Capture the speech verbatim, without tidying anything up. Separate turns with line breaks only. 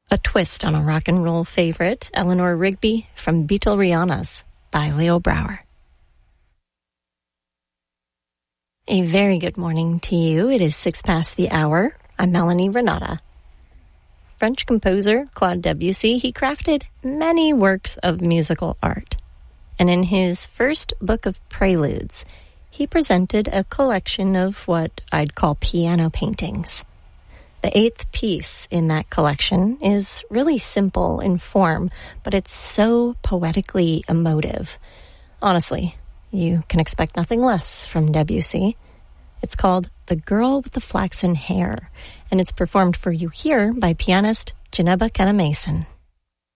A twist on a rock and roll favorite, Eleanor Rigby from Beatlerianas by Leo Brouwer. A very good morning to you. It is six past the hour. I'm Melanie Renata. French composer Claude Debussy, he crafted many works of musical art. And in his first book of preludes, he presented a collection of what I'd call piano paintings. The eighth piece in that collection is really simple in form, but it's so poetically emotive. Honestly, you can expect nothing less from Debussy. It's called The Girl with the Flaxen Hair, and it's performed for you here by pianist Janeba Kenna Mason.